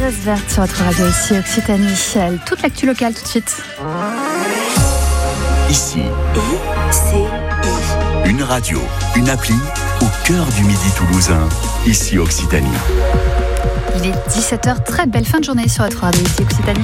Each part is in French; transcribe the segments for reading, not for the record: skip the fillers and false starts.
Iris Verte sur votre radio ici Occitanie. Toute l'actu locale tout de suite. Ici, une radio, une appli au cœur du Midi toulousain. Ici Occitanie. Il est 17h, très belle fin de journée sur votre radio ici Occitanie.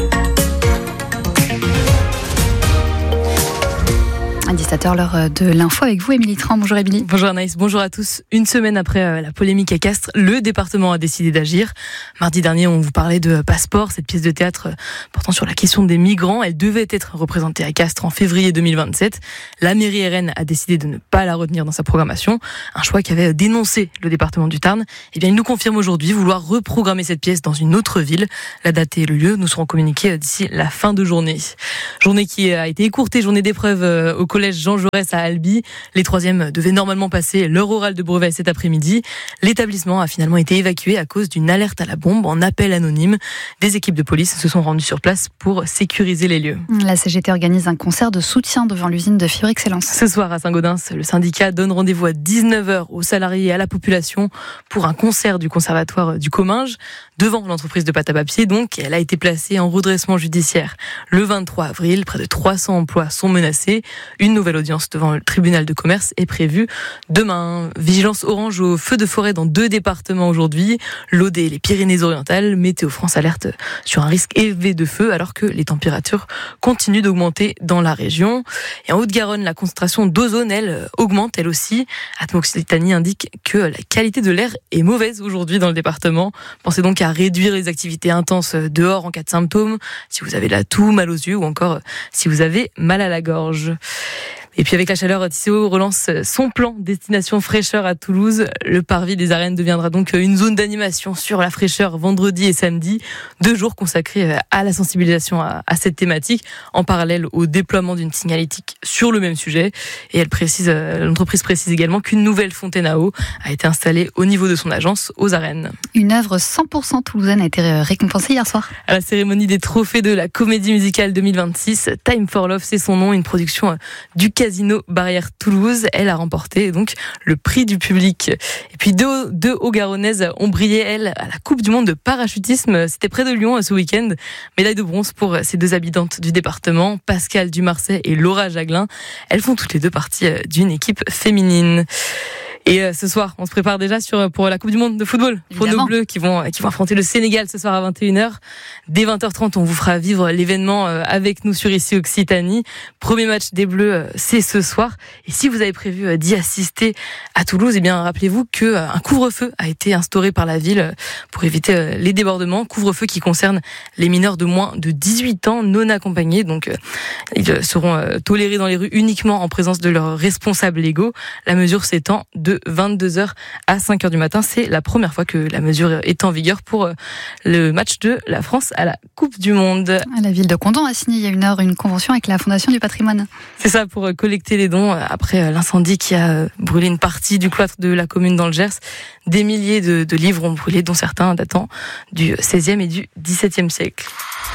À 17h, l'heure de l'info avec vous, Émilie Tran. Bonjour Émilie. Bonjour Anaïs, bonjour à tous. Une semaine après la polémique à Castres, le département a décidé d'agir. Mardi dernier, on vous parlait de Passeport, cette pièce de théâtre portant sur la question des migrants. Elle devait être représentée à Castres en février 2027. La mairie RN a décidé de ne pas la retenir dans sa programmation. Un choix qu'avait dénoncé le département du Tarn. Eh bien, il nous confirme aujourd'hui vouloir reprogrammer cette pièce dans une autre ville. La date et le lieu nous seront communiqués d'ici la fin de journée. Journée qui a été écourtée, journée d'épreuve au collège Jean Jaurès à Albi. Les troisièmes devaient normalement passer leur oral de brevet cet après-midi. L'établissement a finalement été évacué à cause d'une alerte à la bombe en appel anonyme. Des équipes de police se sont rendues sur place pour sécuriser les lieux. La CGT organise un concert de soutien devant l'usine de Fibre Excellence. Ce soir à Saint-Gaudens, le syndicat donne rendez-vous à 19h aux salariés et à la population pour un concert du conservatoire du Comminges devant l'entreprise de pâte à papier. Donc, elle a été placée en redressement judiciaire le 23 avril. Près de 300 emplois sont menacés. Une nouvelle audience devant le tribunal de commerce est prévue demain. Vigilance orange aux feux de forêt dans 2 départements aujourd'hui, l'Aude et les Pyrénées-Orientales. Météo France alerte sur un risque élevé de feu alors que les températures continuent d'augmenter dans la région. Et en Haute-Garonne, la concentration d'ozone, elle, augmente elle aussi. Atmo Occitanie indique que la qualité de l'air est mauvaise aujourd'hui dans le département. Pensez donc à réduire les activités intenses dehors en cas de symptômes, si vous avez la toux, mal aux yeux ou encore si vous avez mal à la gorge. Et puis avec la chaleur, Tisséo relance son plan destination fraîcheur à Toulouse. Le parvis des arènes deviendra donc une zone d'animation sur la fraîcheur vendredi et samedi. 2 jours consacrés à la sensibilisation à cette thématique, en parallèle au déploiement d'une signalétique sur le même sujet. Et l'entreprise précise également qu'une nouvelle fontaine à eau a été installée au niveau de son agence aux arènes. Une œuvre 100% toulousaine a été récompensée hier soir. À la cérémonie des trophées de la Comédie Musicale 2026, Time for Love, c'est son nom, une production du Casino Barrière Toulouse. Elle a remporté donc le prix du public. Et puis deux Haut-Garonnaises ont brillé, elles, à la Coupe du Monde de parachutisme. C'était près de Lyon ce week-end. Médaille de bronze pour ces 2 habitantes du département, Pascale Dumarcet et Laura Jaglin. Elles font toutes les 2 partie d'une équipe féminine. Et ce soir, on se prépare déjà pour la Coupe du Monde de football. Évidemment. Pour nos Bleus qui vont affronter le Sénégal ce soir à 21h. Dès 20h30, on vous fera vivre l'événement avec nous sur ici Occitanie. Premier match des Bleus, c'est ce soir. Et si vous avez prévu d'y assister à Toulouse, eh bien, rappelez-vous qu'un couvre-feu a été instauré par la ville pour éviter les débordements. Couvre-feu qui concerne les mineurs de moins de 18 ans non accompagnés. Donc, ils seront tolérés dans les rues uniquement en présence de leurs responsables légaux. La mesure s'étend de 22h à 5h du matin. C'est la première fois que la mesure est en vigueur pour le match de la France à la Coupe du Monde. La ville de Condom a signé il y a une convention avec la Fondation du patrimoine. C'est ça, pour collecter les dons après l'incendie qui a brûlé une partie du cloître de la commune dans le Gers. Des milliers de livres ont brûlé, dont certains datant du XVIe et du XVIIe siècle.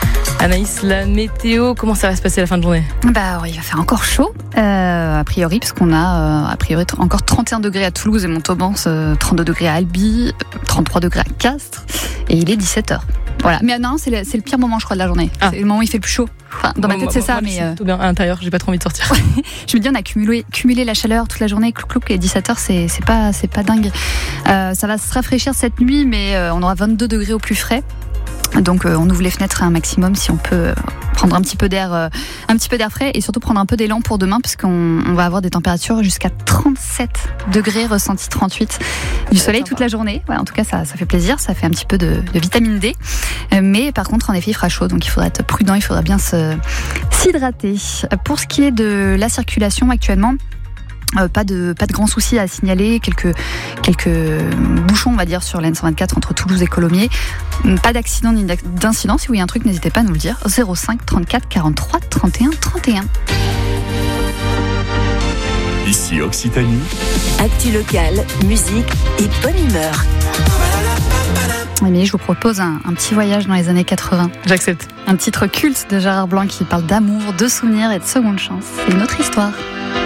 Anaïs, la météo, comment ça va se passer à la fin de journée ? Il va faire encore chaud, a priori, parce qu'on a encore 31 degrés à Toulouse et Montauban, 32 degrés à Albi, 33 degrés à Castres, et il est 17h. Voilà. Mais non, c'est le pire moment, je crois, de la journée. C'est le moment où il fait le plus chaud. Enfin, dans ma tête, c'est ça, mais tout bien à l'intérieur, j'ai pas trop envie de sortir. Je me dis, on a cumulé la chaleur toute la journée, clouc, et 17h, c'est pas dingue. Ça va se rafraîchir cette nuit, mais on aura 22 degrés au plus frais. Donc on ouvre les fenêtres un maximum si on peut prendre un petit peu d'air frais et surtout prendre un peu d'élan pour demain parce qu'on va avoir des températures jusqu'à 37 degrés, ressenti 38, du soleil toute la journée. Ouais, en tout cas ça fait plaisir, ça fait un petit peu de vitamine D, mais par contre en effet il fera chaud, donc il faudra être prudent, il faudra bien s'hydrater. Pour ce qui est de la circulation actuellement, pas de grands soucis à signaler, quelques bouchons on va dire sur la N124 entre Toulouse et Colomiers. Pas d'accident ni d'incident. Si vous voyez un truc, n'hésitez pas à nous le dire. 05 34 43 31 31. Ici Occitanie. Actu locale, musique et bonne humeur. Mais je vous propose un petit voyage dans les années 80. J'accepte. Un titre culte de Gérard Blanc qui parle d'amour, de souvenirs et de seconde chance. C'est une autre histoire.